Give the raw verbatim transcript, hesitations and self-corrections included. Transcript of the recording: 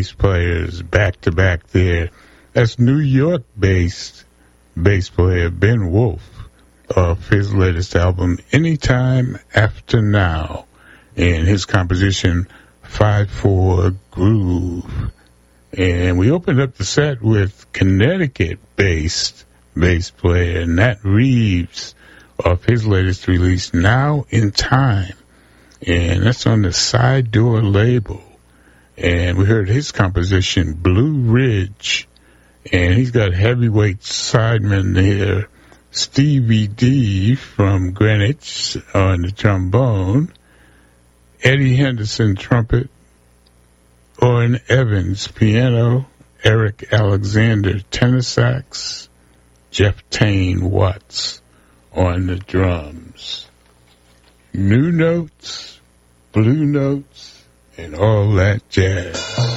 bass players back to back there. That's New York-based bass player Ben Wolf of his latest album, Anytime After Now, and his composition five four Groove. And we opened up the set with Connecticut-based bass player Nat Reeves of his latest release, Now in Time. And that's on the Side Door label. And we heard his composition, Blue Ridge. And he's got heavyweight sideman here, Stevie D from Greenwich on the trombone, Eddie Henderson trumpet, Orin Evans piano, Eric Alexander tenor sax, Jeff Tane Watts on the drums. New notes, blue notes, and all that jazz.